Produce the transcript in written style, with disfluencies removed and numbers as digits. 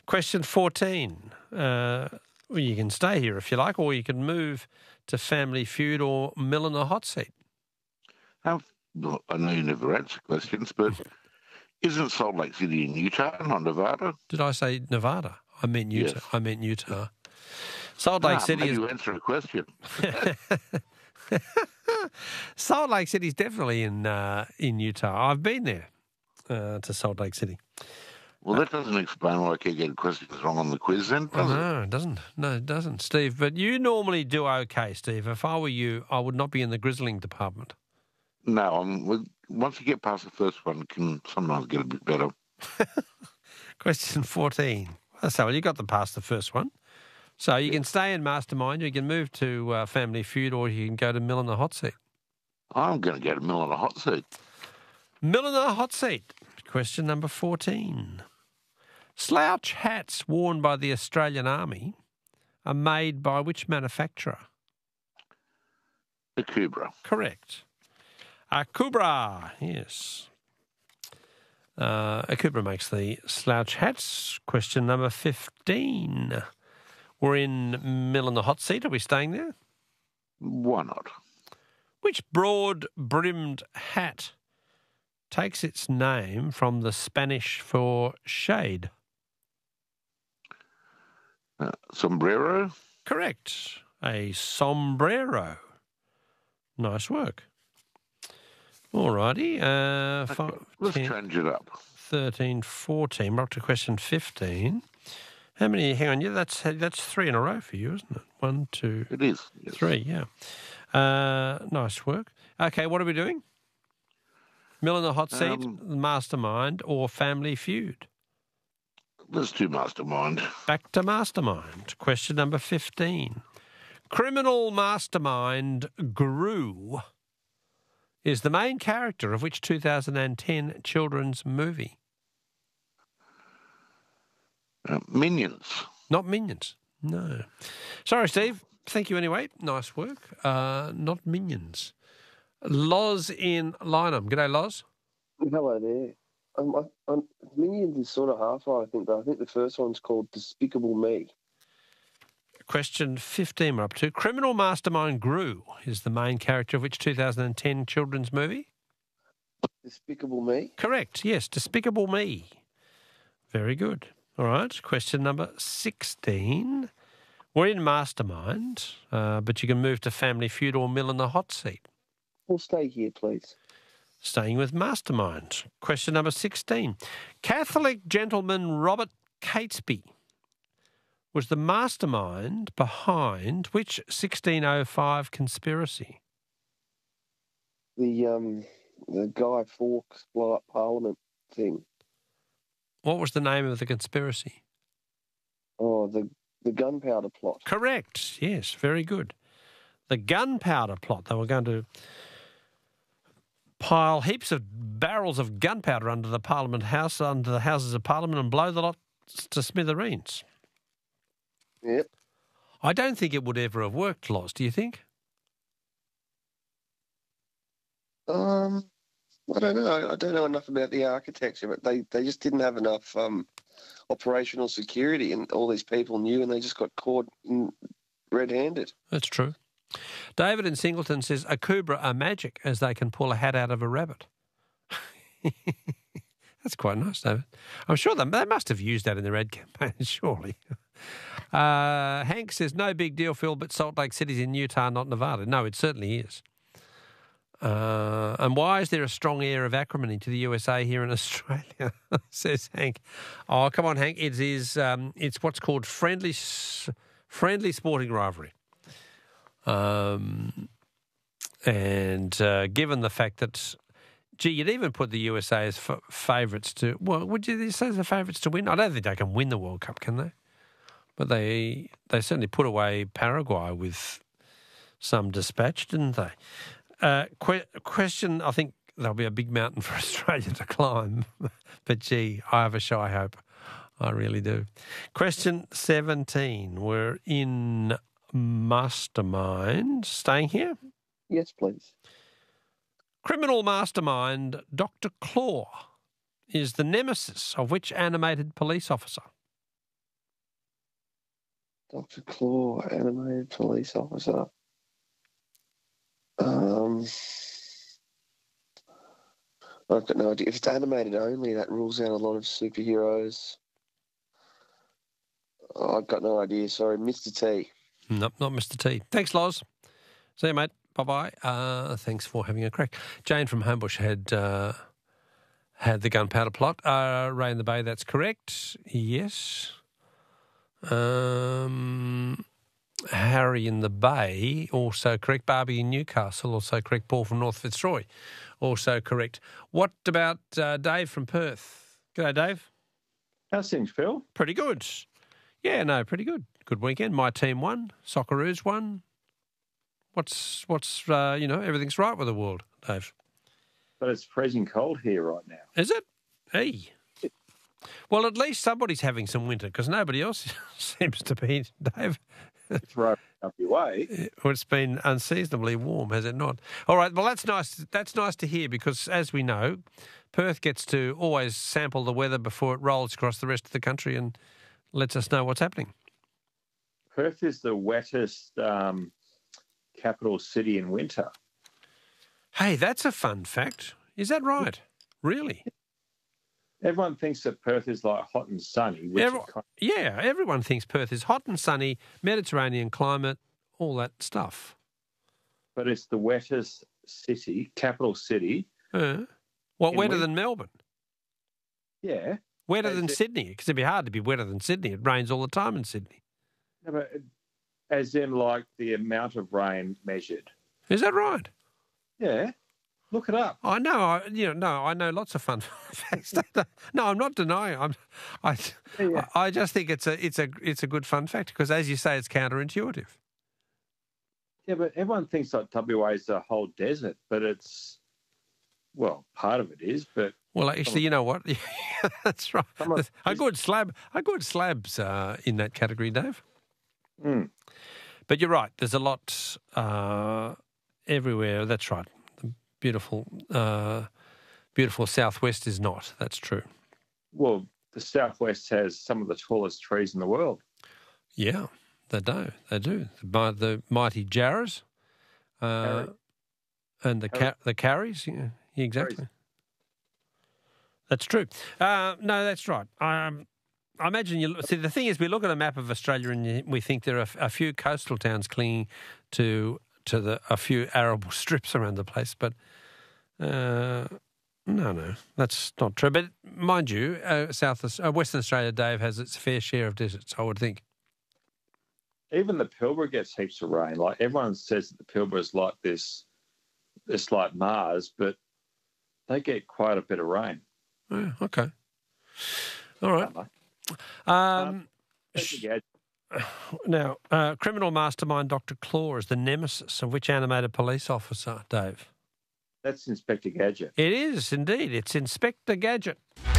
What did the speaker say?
Question 14. Well, you can stay here if you like, or you can move to Family Feud or Mill in the Hot Seat. Well, I know you never answer questions, but isn't Salt Lake City in Utah, not Nevada? Did I say Nevada? I meant Utah. Yes. I meant Utah. Salt Lake City maybe is... you answer a question. Salt Lake City is definitely in Utah. I've been there to Salt Lake City. Well, that doesn't explain why I keep getting questions wrong on the quiz then, does it? No, it doesn't. No, it doesn't, Steve. But you normally do okay, Steve. If I were you, I would not be in the grizzling department. No, once you get past the first one, it can sometimes get a bit better. Question 14. So you got past the first one. So you can stay in Mastermind, you can move to Family Feud, or you can go to Mill in the Hot Seat. I'm going to go to Mill in the Hot Seat. Mill in the Hot Seat. Question number 14. Slouch hats worn by the Australian Army are made by which manufacturer? Akubra. Correct. Akubra, yes. Akubra makes the slouch hats. Question number 15. We're in Mill in the Hot Seat. Are we staying there? Why not? Which broad-brimmed hat takes its name from the Spanish for shade? Sombrero? Correct. A sombrero. Nice work. All righty. Let's change it up. 13, 14. We're up to question 15. How many? Hang on. Yeah, that's 3 in a row for you, isn't it? 1, 2, It is. Yes. 3. Yeah. Nice work. Okay, what are we doing? Mill in the Hot Seat, Mastermind, or Family Feud? Let's do Mastermind. Back to Mastermind. Question number 15. Criminal Mastermind Gru is the main character of which 2010 children's movie? Minions. Not Minions. No. Sorry, Steve. Thank you anyway. Nice work. Not Minions. Loz in Lynham. G'day, Loz. Hello there. Minions is sort of half right, I think, but I think the first one's called Despicable Me. Question 15 we're up to. Criminal Mastermind Gru is the main character of which 2010 children's movie? Despicable Me? Correct, yes. Despicable Me. Very good. All right, question number 16. We're in Mastermind, but you can move to Family Feud or Mill in the Hot Seat. We'll stay here, please. Staying with Mastermind. Question number 16. Catholic gentleman Robert Catesby was the mastermind behind which 1605 conspiracy? The Guy Fawkes blow up Parliament thing. What was the name of the conspiracy? Oh, the gunpowder plot. Correct. Yes, very good. The gunpowder plot. They were going to pile heaps of barrels of gunpowder under the Parliament House, under the Houses of Parliament, and blow the lot to smithereens. Yep. I don't think it would ever have worked, Loz. Do you think? I don't know. I don't know enough about the architecture, but they just didn't have enough operational security, and all these people knew, and they just got caught red-handed. That's true. David in Singleton says, Akubra are magic as they can pull a hat out of a rabbit. That's quite nice, David. I'm sure they must have used that in their ad campaign, surely. Hank says, no big deal, Phil, but Salt Lake City's in Utah, not Nevada. No, it certainly is. And why is there a strong air of acrimony to the USA here in Australia? Says Hank. Oh, come on, Hank. It is. It's what's called friendly sporting rivalry. And given the fact that, gee, you'd even put the USA as favourites to. Well, would you say they're favourites to win? I don't think they can win the World Cup, can they? But they certainly put away Paraguay with some dispatch, didn't they? Question, I think there'll be a big mountain for Australia to climb. But, gee, I have a shy hope. I really do. Question 17. We're in Mastermind. Staying here? Yes, please. Criminal mastermind Dr. Claw is the nemesis of which animated police officer? Dr. Claw, animated police officer. I've got no idea. If it's animated only, that rules out a lot of superheroes. Oh, I've got no idea. Sorry, Mr. T. Nope, not Mr. T. Thanks, Loz. See you, mate. Bye-bye. Thanks for having a crack. Jane from Homebush had the gunpowder plot. Ray in the Bay, that's correct. Yes. Harry in the Bay, also correct. Barbie in Newcastle, also correct. Paul from North Fitzroy, also correct. What about Dave from Perth? G'day, Dave. How's things, Phil? Pretty good. Yeah, no, pretty good. Good weekend. My team won. Socceroos won. What's everything's right with the world, Dave. But it's freezing cold here right now. Is it? Hey. Well, at least somebody's having some winter because nobody else seems to be, Dave. It's right up your way. Well, it's been unseasonably warm, has it not? All right, well, that's nice. That's nice to hear because, as we know, Perth gets to always sample the weather before it rolls across the rest of the country and lets us know what's happening. Perth is the wettest capital city in winter. Hey, that's a fun fact. Is that right? Really? Everyone thinks that Perth is like hot and sunny. Everyone thinks Perth is hot and sunny, Mediterranean climate, all that stuff. But it's the wettest city, capital city. Wetter than Melbourne? Yeah. Wetter than Sydney? Because it'd be hard to be wetter than Sydney. It rains all the time in Sydney. No, but as in like the amount of rain measured. Is that right? Yeah. Look it up. I know. I know lots of fun facts. No, I'm not denying. I just think it's a good fun fact because, as you say, it's counterintuitive. Yeah, but everyone thinks like WA is a whole desert, but it's part of it is. But actually, you know what? That's right. A good slab's in that category, Dave. Mm. But you're right. There's a lot everywhere. That's right. Beautiful southwest is not. That's true. Well, the southwest has some of the tallest trees in the world. Yeah, they do. The mighty Jarrahs and the Carries. Yeah, exactly. That's true. No, that's right. I imagine the thing is, we look at a map of Australia and we think there are a few coastal towns clinging to a few arable strips around the place, but no, that's not true. But mind you, Western Australia, Dave, has its fair share of deserts, I would think. Even the Pilbara gets heaps of rain. Like everyone says that the Pilbara is like this, it's like Mars, but they get quite a bit of rain. Oh, okay. All right. Now, criminal mastermind Dr. Claw is the nemesis of which animated police officer, Dave? That's Inspector Gadget. It is, indeed. It's Inspector Gadget.